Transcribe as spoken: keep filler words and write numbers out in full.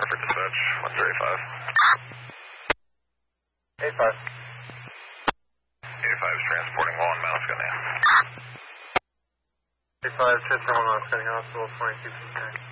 for dispatch, one zero eight five. eight five. eight five is transporting one, Mount Scania. eight five, transporting one, Mount Scania, hospital, twenty-two.